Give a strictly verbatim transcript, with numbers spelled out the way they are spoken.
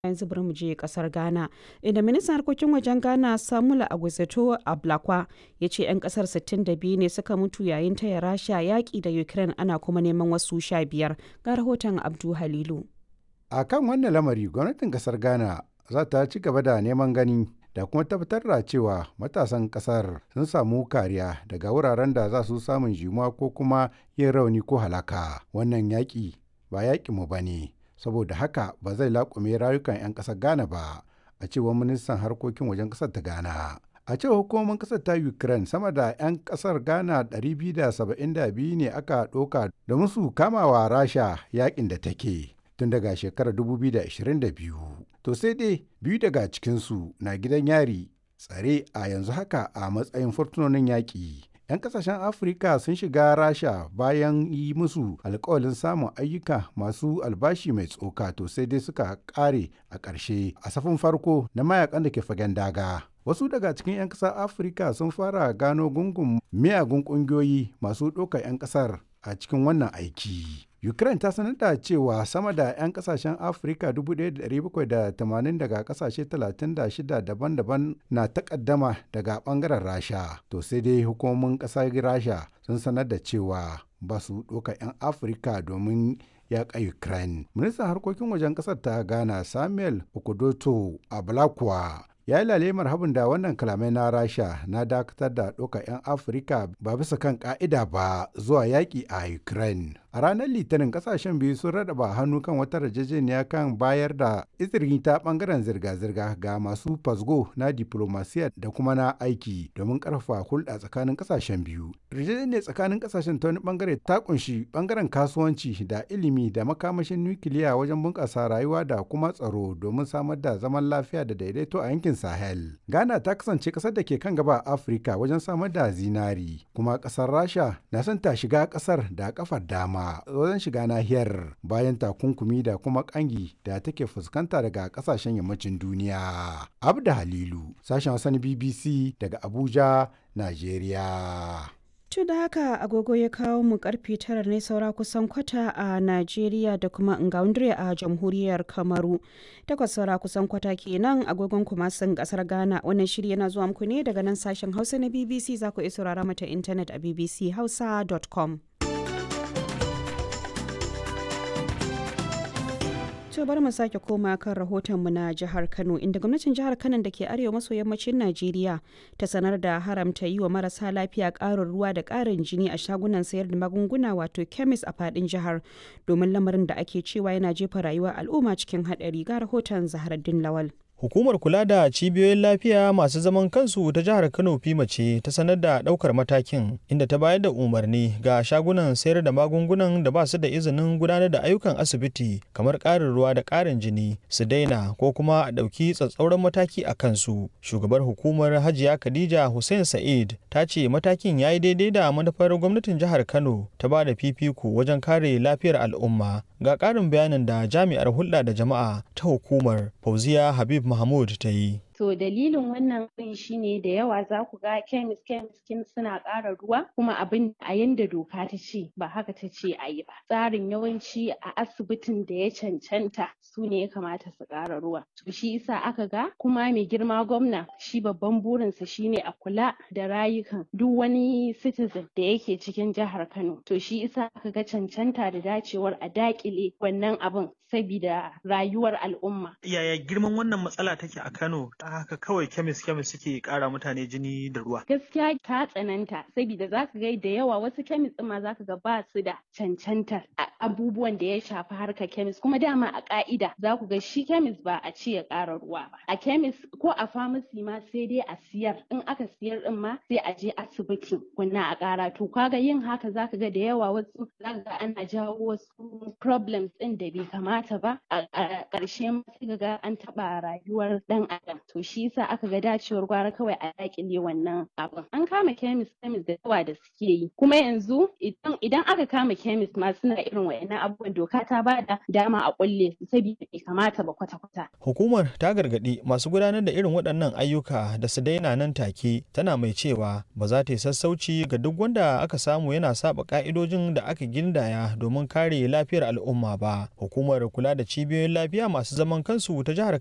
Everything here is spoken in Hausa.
yanzu bari mu je kasar Ghana, inda ministan harkokin wajen Ghana Samuel Agwetso Ablakwa ya ce 'yan kasar sittin da biyu ne suka mutu yayin taya Rasha yaƙi da Ukraine, ana kuma neman wasu sha biyar. Ga rahoton Abdu Halilu. A kan wannan lamari, gwamnatin kasar Ghana za ta ci gaba da neman gani da kuma tabbatar da cewa matasan kasar sun samu kariya daga wuraren da za su samun jimuwa ko kuma yin rauni ko halaka. Wannan yaƙi ba yaƙinmu ba ne, saboda haka ba zai laƙume rayukan 'yan ƙasar Ghana ba, a cewar ministan harkokin wajen ƙasar ta Ghana. A cewar hukumomin ƙasar ta Ukraine, sama da 'yan ƙasar Ghana ɗari biyu da saba'in da biyu ne aka ɗauka domin su kamawa Rasha yaƙin da take tun daga shekarar dubu biyu da ashirin da biyu. To sai dai biyu daga cikinsu na gidan yari tsare a yanzu haka a matsayin fursunonin yaƙi. 'Yan kasashen Afirka sun shiga Rasha bayan yi musu alkawalin samun ayyuka masu albashi mai tsoka, to sai dai suka kare a ƙarshe a safin farko na mayakan da ke fagen daga. Wasu daga cikin 'yan ƙasar Afirka sun fara gano gungun miyagun ƙungiyoyi masu ɗaukar 'yan ƙasar a cikin wannan aiki. Ukraine ta sanar da cewa sama da 'yan kasashen Afirka dubu ɗaya da ɗari bakwai da tamanin daga kasashe talatin da shida daban-daban na takaddama daga ɓangaren Rasha. To sai dai hukumomin ƙasar Rasha sun sanar da cewa ba su ɗauka 'yan Afirka domin yaƙa Ukraine. Ministan harkokin wajen ƙasar ta Ghana Samuel Okudzoto Ablakwa ya yi lalemar habin da wannan kalamai na Rasha na dakatar da ɗaukar 'yan Afirka ba bisa kan ƙa'ida ba zuwa yaƙi a Ukraine. A ranar Litinin, kasashen biyu sun raɗaba hannu kan wata yarjejeniya kan bayar da izini ta ɓangaren zirga-zirga ga masu fasgo na diplomasiya da kuma na aiki domin ƙarfafa hulɗa tsakanin kasashen biyu. Yarjejeniyar tsakanin kasashen ta wani ɓangare ta ƙunshi ɓangaren kasuwanci da ilimi da makamashin nukiliya wajen bunƙasa rayuwa da kuma tsaro domin samar da zaman lafiya da daidaito a yankin Sahel. Ghana ta kasance ƙasar da ke kan gaba a Afirka wajen samar da zinari, kuma ƙasar Rasha na son ta shiga ƙasar da ƙafar dama wajen shiga nahiyar bayan takunkumi da kuma kangi da take fuskanta daga kasashen yammacin duniya. Abda Halilu, sashen Hausa na B B C daga Abuja, Najeriya. To da haka agogo ya kawo mu karfe tara ne saura kusan kwata a Najeriya da kuma Ngaundre a jamhuriyar Kamaru. Takwas saura kusan kwata kenan agogon kuma sun kasar Ghana. Wannan shiri yana zuwa muku ne daga nan sashen Hausa na B B C, za ku iya saurara mata intanet a b b c hausa dot com. To bari mu sake koma kan rahotonmu na jihar Kano, inda gwamnatin jihar Kano da ke arewa maso yammacin Najeriya ta sanar da haramta yi wa marasa lafiya ƙarin ruwa da ƙarin jini a shagunan sayar da magunguna wato chemist a faɗin jihar, domin lamarin da ake cewa yana jefa rayuwar al'umma cikin haɗari. Ga rahoton Zaharaddin Lawal. Hukumar kula da cibiyoyin lafiya masu zaman kansu ta jihar Kano Fima ce ta sanar da ɗaukar matakin, inda ta bayar da umarni ga shagunan sayar da magungunan da ba su da izinin gudanar da ayyukan asibiti kamar ƙarin ruwa da ƙarin jini su daina ko kuma a ɗauki tsatsauran mataki a kansu. Shugabar hukumar Hajiya Khadija Hussein Sa'id ta ce matakin ya yi daidai da manufar gwamnatin jihar Kano ta ba da fifiko wajen kare lafiyar al'umma. Ga ƙarin bayanin da jami'ar hulɗa da jama'a ta hukumar Fauziya Habib Mahmud ta yi. To dalilin wannan abin shine da yawa za ku ga kemis kemis suna ƙara ruwa, kuma abin a yanda doka ta ce ba haka ta ce a yi ba. Tsarin yawanci a asibitin da ya cancanta su ne ya kamata su ƙara ruwa. To shi isa aka ga kuma mai girma gwamna shi babban burinsa shine a kula da rayukan duk wani citizen da yake cikin jihar Kano. To shi isa aka ga cancanta da dacewar a daƙile wannan abin sabida rayuwar al'umma. Yaya girman wannan matsala take a Kano? Haka kawai kemis kemis suke kara mutane jini da ruwa. Gaskiya ta tsananta saboda za ka ga da yawa wasu kemis ɗin ma za ka ga ba su da cancantar abubuwan da ya shafi harkar kemis, kuma dama a ka'ida za ku ga shi kemis ba a ce ya ƙara ruwa ba. A kemis ko a famasi ma sai dai a siyar, in aka siyar ɗin ma sai a je asibiti kunna a ƙara. To kaga yin haka za ka ga da yawa wasu za ka ga ana jawo wasu problems ɗin da bai kamata ba, a ƙarshe ma sai ga an taɓa rayuwar ɗan adam. To to shi yasa aka ga dacewar gwara kawai a dakile wannan abin. An kama chemist chemist da yawa da suke yi, kuma yanzu idan idan aka kama chemist ma suna irin wayannan abubuwan, doka ta bada dama a kulle su saboda bai kamata ba kwata-kwata. Hukumar ta gargaɗi masu gudanar da irin waɗannan ayyuka da su daina nan take, tana mai cewa ba za ta yi sassauci ga duk wanda aka samu yana saba ka'idojin da aka gindaya domin kare lafiyar al'umma ba. Hukumar kula da cibiyoyin lafiya masu zaman kansu ta jihar